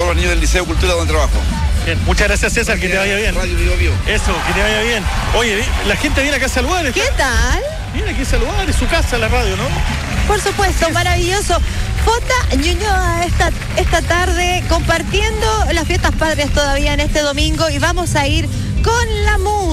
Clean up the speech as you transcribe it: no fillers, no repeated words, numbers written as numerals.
los niños del Liceo de Cultura donde trabajo. Bien, muchas gracias, César, que te vaya bien. Radio Vivo Vivo. Eso, que te vaya bien. Oye, la gente viene acá a saludar. ¿Qué tal? Viene aquí a saludar, es su casa la radio, ¿no? Por supuesto, maravilloso. Jota Ñuñoa esta tarde compartiendo las fiestas patrias todavía en este domingo y vamos a ir con la música.